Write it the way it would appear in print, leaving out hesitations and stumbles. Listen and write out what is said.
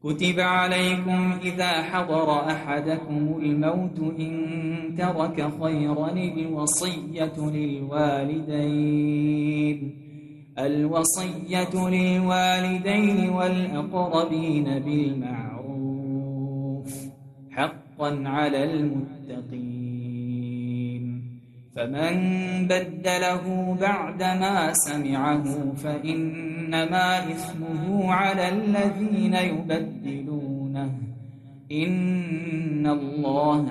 كتب عليكم إذا حضر أحدكم الموت إن ترك خيرا الوصية للوالدين والأقربين بالمعروف حقا على المتقين. فمن بدله بعدما سمعه فإنما إثمه على الذين يبدلونه إن الله